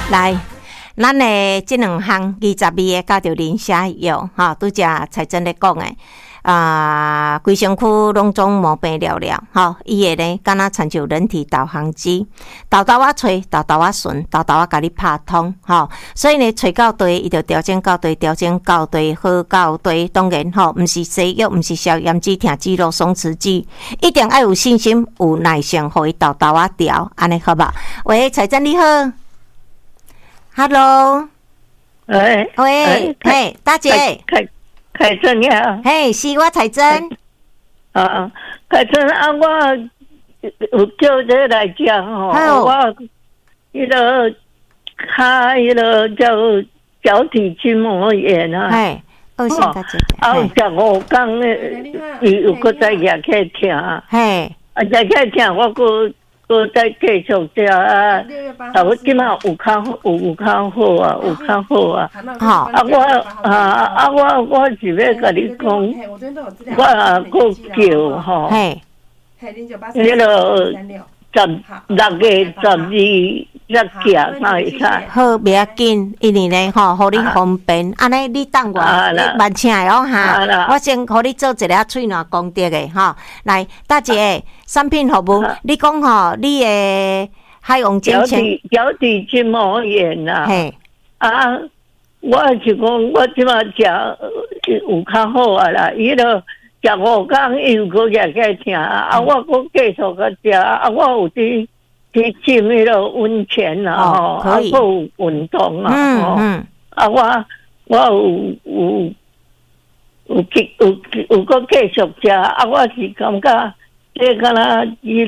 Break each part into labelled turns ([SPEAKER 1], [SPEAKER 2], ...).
[SPEAKER 1] 来，咱的这两项22个加着磷虾药，哈，拄则才真咧讲诶。规身躯拢总毛病了了，吼，伊会咧，敢若亲像人体导航机，豆豆啊吹，豆豆啊顺，豆豆啊甲你拍通，吼，所以呢，吹到对，伊就调整到对，调整到对，好到对，当然吼，毋是西药，毋是消炎止痛止落松弛剂，一定要有信心，有耐性，互伊豆豆啊调，安尼好吧？喂，彩珍你好 ，Hello， 喂，嘿，大姐。
[SPEAKER 2] 凯珍呀，
[SPEAKER 1] 嘿，是我彩珍。
[SPEAKER 2] 凯珍啊，我有叫你来讲吼，我迄个卡迄个叫脚底筋膜炎啊，
[SPEAKER 1] 嘿，恶性大姐，
[SPEAKER 2] 15天伊有搁再也去听，
[SPEAKER 1] 嘿，
[SPEAKER 2] 也去听，我搁再继续听啊，我今嘛有较好啊，好啊，我是要甲你讲，我搁叫吼，嘿，迄个16月12日假，那会使。
[SPEAKER 1] 好，袂要紧，因为呢吼，互你方便，安尼你等我，慢请的哦哈，我先互你做一个喙暖功德的吼。来，大姐，产品服务，你讲吼，你的海王精神
[SPEAKER 2] 脚底筋膜炎啊，嘿，我是讲我即马食有较好啊啦，伊就15天伊有搁也去听我搁继续搁食我有去浸迄个温泉啦可以有运动啊我有搁继续食我是感觉这敢若迄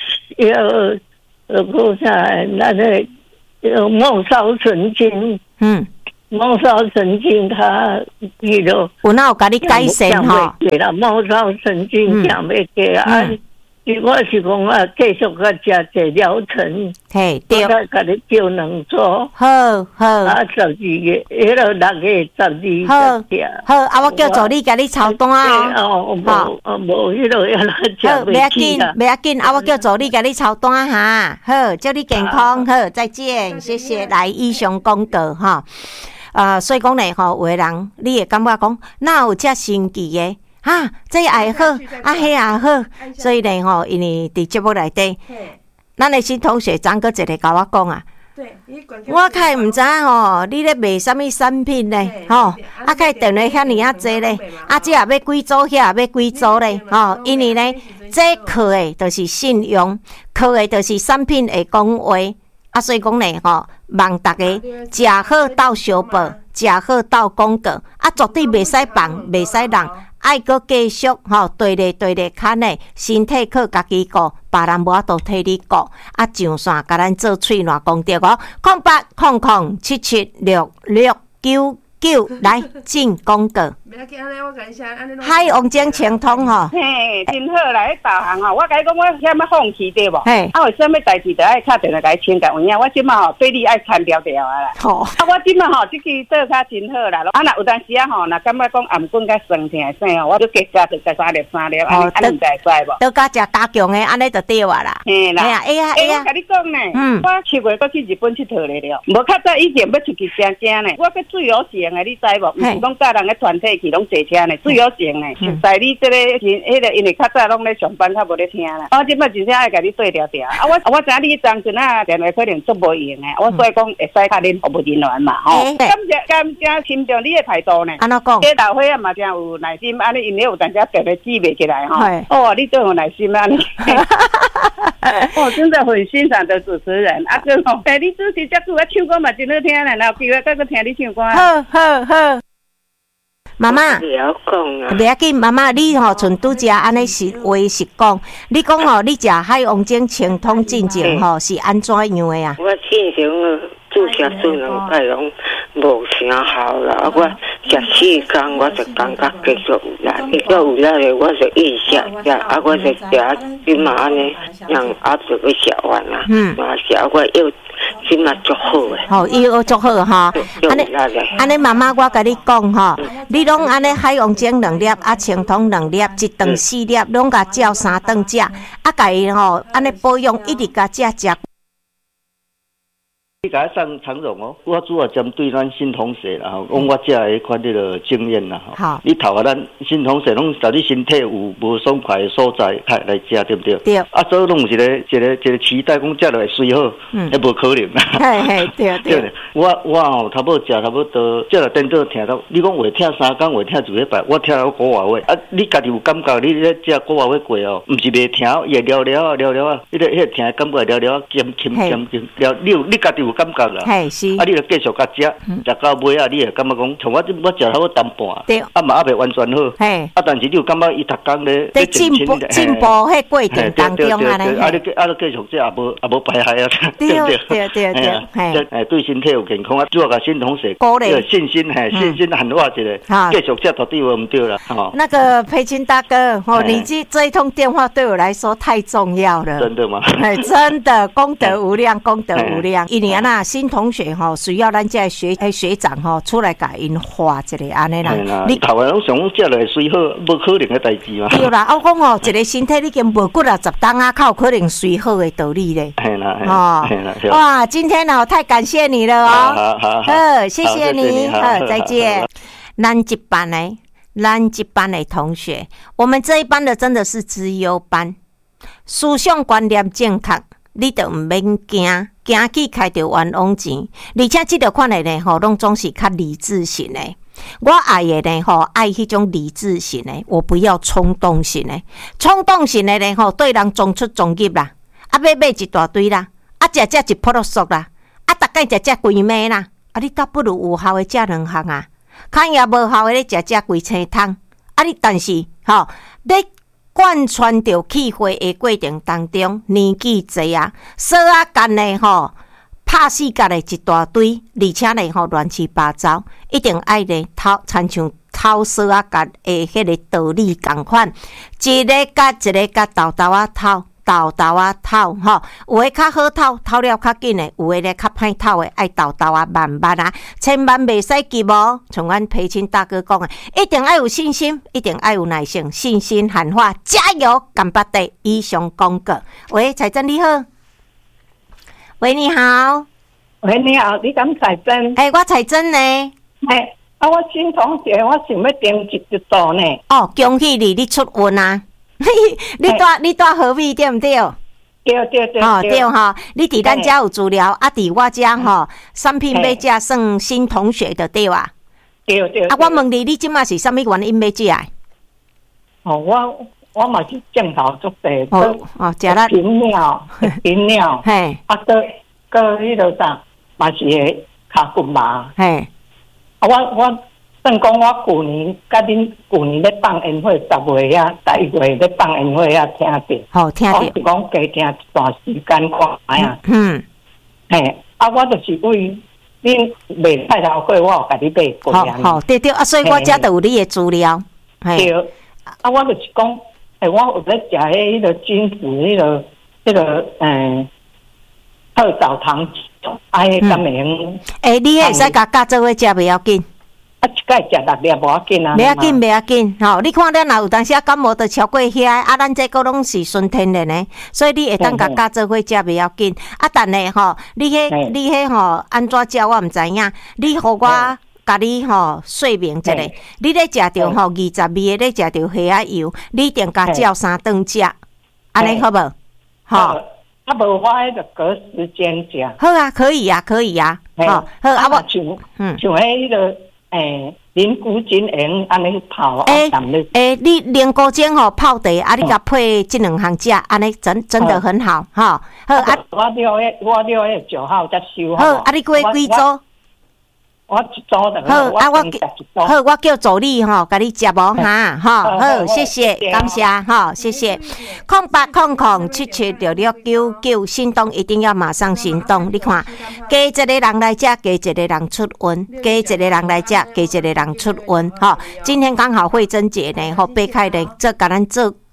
[SPEAKER 2] 个啥那个末梢神经末梢神经它迄个
[SPEAKER 1] 有哪有甲你改善吼？
[SPEAKER 2] 对啦，末梢神经降袂过我是讲继续甲食这疗程，
[SPEAKER 1] 嘿，对，
[SPEAKER 2] 我甲你叫两组，
[SPEAKER 1] 好
[SPEAKER 2] 12月，迄个6月12
[SPEAKER 1] 好，我叫助理甲你抄单
[SPEAKER 2] 无迄个要来食
[SPEAKER 1] 袂要紧，我叫助理甲你抄单哈，好，祝你健康，好，再见，谢谢，来以上广告哈，所以讲呢吼，有的人你会感觉讲，哪有遮神奇的？这也好，迄也好，所以呢吼，因为伫节目内底，咱的新同学张哥一个甲我讲啊，我开毋知吼，你咧卖啥物产品咧，吼，开订咧遐尼济咧，这也要几组，遐也要几组咧，吼，因为呢，这靠的就是信用，靠的就是产品会讲话，所以讲呢吼，望大家食好斗相报，食好斗广告，绝对袂使放，袂使让。爱搁继续吼，对咧看咧，身体靠家己顾，别人无法度替你顾。上线甲咱做喙暖功德哦，0800776699来进广告。海王精清通吼，
[SPEAKER 3] 嘿，真好啦！迄导航吼，我甲你讲，我遐要放弃对无？嘿，有啥物代志，就爱敲电话甲伊请教有影。我即马吼对你爱参条条啊啦。好，我即马吼即支做较真好啦。若有当时吼，若感觉讲颔棍甲酸痛啥吼，我就加加就加3粒，安尼你知无？
[SPEAKER 1] 都加食加强的，安尼就对啊啦。
[SPEAKER 3] 嘿啦，我甲你讲呢，我7月搁去日本佚佗咧了，无较早以前要出去正呢，我去自由行的，你知无？毋是讲带人个团体去，拢坐车呢，自由行呢。在你这个迄个，因为较早拢咧上班，较无咧听啦。我即摆真正爱甲你对调调。我知你当阵电话可能做无用诶，我所以讲会使较恁服务人员嘛，吼。感谢欣赏你诶态度呢。
[SPEAKER 1] 安怎讲？
[SPEAKER 3] 这大伙仔嘛真有耐心，安尼因为有当时特别记袂起来吼。你真有耐心安尼。真的很欣赏的主持人哥吼。你主持遮久，唱歌嘛真好听啦，然后机会再去听你唱歌。
[SPEAKER 1] 好。妈妈，袂要紧，妈妈，你吼像拄则安尼是话是讲，你讲吼，你食海王精清通进前吼是安怎样的啊？
[SPEAKER 4] 我进前注射2两摆拢无啥效啦，我食4天我就感觉继续有力，有力的我就一直食，我就食即嘛安尼，让就要食完啦，嘛食我又。今嘛足好诶，
[SPEAKER 1] 吼，伊学足好哈。安尼妈妈，我甲你讲吼，你拢安尼海王精2粒，清通2粒，一顿4粒，拢甲照3顿食，甲伊吼安尼保养，一直甲食。
[SPEAKER 5] 你给他上长荣哦，我主要针对咱新同学啦，讲我这一款这个经验啦，
[SPEAKER 1] 好，
[SPEAKER 5] 你头啊，咱新同学拢在你身体有无爽快的所在，来食对不对？
[SPEAKER 1] 对。
[SPEAKER 5] 啊，所以拢有一个期待，讲食落会水好，那无可能啦。
[SPEAKER 1] 嘿嘿，对对。
[SPEAKER 5] 我哦，差不多食差不多，食了等到听到，你讲话听3天，话听一礼拜，我听到古话话，啊，你家己有感觉，你咧食古话话过哦，唔是袂听，也聊聊啊，你咧迄听感觉聊聊啊，咸聊，你家己有感觉啦。
[SPEAKER 1] 嘿是。
[SPEAKER 5] 啊，你就继续甲食到尾啊，你会感觉讲，像我食差不多淡薄，
[SPEAKER 1] 对，
[SPEAKER 5] 啊嘛还袂完全好，
[SPEAKER 1] 嘿，
[SPEAKER 5] 啊，但是你有感觉伊逐工咧
[SPEAKER 1] 在进步迄过程当中啊咧，
[SPEAKER 5] 啊，你继续食也无排害啊，
[SPEAKER 1] 对对，
[SPEAKER 5] 嘿，对身体有健康啊，主要甲新同学
[SPEAKER 1] 鼓励
[SPEAKER 5] 信心喊话一个，继续食绝对无对啦，吼。
[SPEAKER 1] 那个培青大哥，你这一通电话对我来说太重要了，
[SPEAKER 5] 真的吗？
[SPEAKER 1] 哎，真的功德无量，功德无量。一年啊，新同学需要咱这学长出来甲因画一个安尼啦。
[SPEAKER 5] 你头啊，拢想讲食落水好，无可能的代志嘛。
[SPEAKER 1] 对啦，我讲一个身体已经无骨啊，10当啊，靠可能水好的道理咧。
[SPEAKER 5] 系啦，
[SPEAKER 1] 哇，今天太感谢你了哦。
[SPEAKER 5] 好，
[SPEAKER 1] 谢谢你，再见。咱一班的同学，我们这一班的真的是资优班，思想观念正确，你就唔免惊去开着冤枉钱，而且这个款的呢，拢总是较理智型的。我爱的呢，爱迄种理智型的，我不要冲动型的。冲动型的呢，对人装出装入啦，啊，买一大堆啦，啊，食一扑落索啦，啊，大概食规暝啦，啊，你倒不如有效的食2项啊。看也无效的咧，食规青汤，啊！你但是咧贯穿着气化的过程当中，年纪济啊，扫啊干的拍死甲的一大堆，而且呢乱七八糟，一定爱咧亲像偷扫啊干的迄个道理共款，一个甲一个甲豆啊偷。有诶较好偷了较紧诶，有诶咧较歹偷诶，爱豆啊慢啊，千万袂使急哦。像阮培青大哥讲诶，一定要有信心，一定要有耐性，信心喊话，加油，干巴得。以上讲过。喂，彩珍你好。喂，你好。
[SPEAKER 2] 喂，你好，你敢彩珍？
[SPEAKER 1] 我彩珍呢。
[SPEAKER 2] 我新同学，我想要登记一组呢。
[SPEAKER 1] 哦，恭喜你出运啊！你住何位对毋对？
[SPEAKER 2] 对。
[SPEAKER 1] 对你伫咱遮有资料，啊，伫我遮产品要食算新同学的对啊。
[SPEAKER 2] 对。
[SPEAKER 1] 啊，我问你即马是啥物原因要食？
[SPEAKER 2] 我嘛是正头做地，
[SPEAKER 1] 食啦
[SPEAKER 2] 频尿，
[SPEAKER 1] 嘿，
[SPEAKER 2] 啊，个迄落啥，嘛是会骹骨麻，
[SPEAKER 1] 嘿，
[SPEAKER 2] 我。算讲我去年咧放烟火10月啊，11月咧放烟火啊，听着。
[SPEAKER 1] 听着。
[SPEAKER 2] 我是讲加听一段时间看啊。我就是为恁卖菜头粿，我有甲你买过啊。
[SPEAKER 1] 对啊，所以我遮就有你的资料。
[SPEAKER 2] 对，我就是讲，我有咧食迄个金子，迄个特藻糖，迄甘名。
[SPEAKER 1] 你会使甲加做伙食袂要紧。
[SPEAKER 2] 一摆食6粒无要紧啊，
[SPEAKER 1] 袂要紧，你看咱若有当时感冒，就超过遐，啊，咱这个拢是纯天然的，所以你会当甲做伙食袂要紧。啊，但呢你迄安怎食我毋知影，你互我甲你说明一下，你咧食着20味的咧食着虾仔油，你一定甲照3顿食，安尼好无？
[SPEAKER 2] 啊，无我迄个隔时间食。
[SPEAKER 1] 好啊，可以啊。好，啊，我
[SPEAKER 2] 像迄个。凝固精盐安尼泡，
[SPEAKER 1] 你凝固精泡茶，啊，你甲配这2项食，安尼真的很好，好啊。
[SPEAKER 2] 我6月9号才收。
[SPEAKER 1] 好，啊，你过几组？
[SPEAKER 2] 我一组的。
[SPEAKER 1] 好，我叫助理甲你接无哈，好，谢谢，感谢谢谢。0800776699，行动一定要马上行动。你看，加一个人来食，加一个人出运；加一个人来食，加一个人出运。今天刚好慧珍姐呢，掰开呢，这甲咱做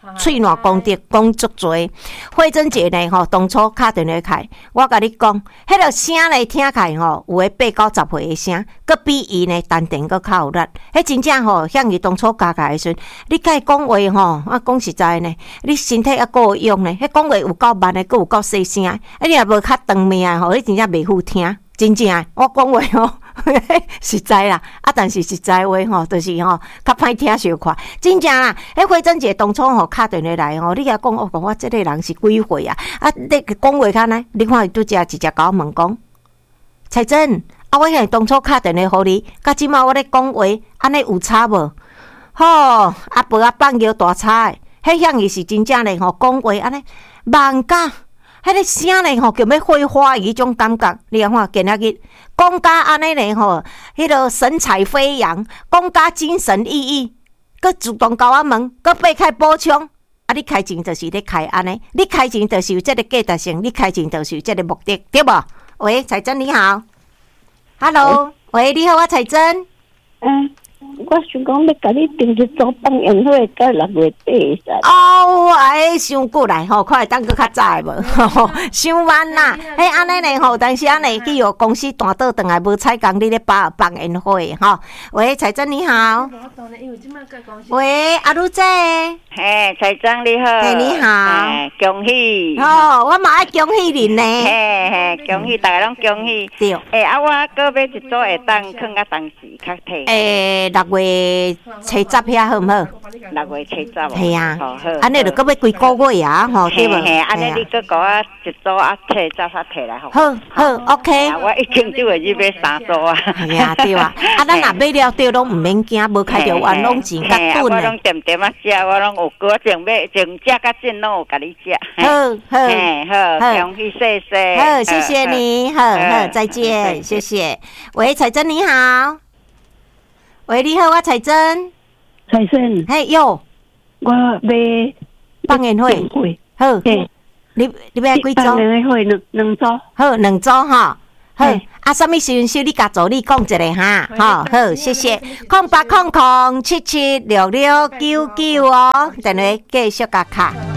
[SPEAKER 1] 喙烂功德讲足多。慧珍姐呢吼，当初敲电话开，我甲你讲，迄个声呢听起来吼，有诶8、9、10岁诶声，佮比伊呢单电佮较有力。迄真正吼，像伊当初教起诶时阵，你甲伊讲话吼，啊讲实在呢，你身体还够有用呢。迄讲话有够慢诶，佮有够细声，你若无较长命诶吼，你真正袂好听。真正诶，我讲话吼。实在啦，但是实在话吼，就是吼较歹听小看。真正啦，迄慧珍姐当初吼敲电话来吼，你也讲我这个人是几岁啊？你讲话看呢？你看伊拄则直接甲我问讲，彩珍，我遐当初敲电话互你，甲即马我咧讲话，安尼有差无？吼，阿伯放尿大差诶，迄向伊是真正咧吼讲话安尼慢甲。迄个声咧吼，叫要火花迄种感觉，你看今仔日讲甲安尼咧吼，迄个神采飞扬，讲甲精神奕奕，佮主动甲我问，佮爬开补充。你开钱就是咧开安尼，你开钱就是有这个价值性，你开钱就是有这个目的，对无？喂，彩珍你好 ，Hello， 喂，你好，我彩珍。
[SPEAKER 2] 我想讲要甲你订去做放烟火，到6月底噻。
[SPEAKER 1] 哦，伤久来吼，看会当搁较早无？伤慢啦。嘿，安尼咧吼，但是安尼去哦公司单倒转来无采工，你咧放烟火吼。喂，彩珍你好。喂，阿卢姐。
[SPEAKER 3] 嘿，彩珍你好。
[SPEAKER 1] 嘿，你好。
[SPEAKER 3] 恭喜。
[SPEAKER 1] 哦，我嘛爱恭喜您呢。
[SPEAKER 3] 嘿，恭喜大家拢恭喜。
[SPEAKER 1] 对。
[SPEAKER 3] 我搁买一组会当囥到当时较体。
[SPEAKER 1] 6月初10遐好毋好
[SPEAKER 3] ？6月初10。
[SPEAKER 1] 系啊，安尼就搁要几个月啊，吼，对无？
[SPEAKER 3] 安尼你搁给我一组啊，初10才摕来好。
[SPEAKER 1] 好 ，OK。
[SPEAKER 3] 我已经就会去买3组啊。
[SPEAKER 1] 系啊，对啊。咱若买了对，拢毋免惊，无开着冤枉钱甲滚
[SPEAKER 3] 我拢点点啊食，我拢有过前食甲进拢有甲你食。好，恭喜谢谢。
[SPEAKER 1] 好，谢谢你，好，再见，谢谢。喂，彩珍你好。 喂，你好，我彩珍。
[SPEAKER 2] 彩珍，
[SPEAKER 1] 嘿哟，
[SPEAKER 2] 我要
[SPEAKER 1] 放烟火。好，你要几组？
[SPEAKER 2] 放烟火两组。
[SPEAKER 1] 好，2组哈。好，什么时阵收？你甲助理讲一下哈。好，谢谢。0800776699哦，电话继续甲卡。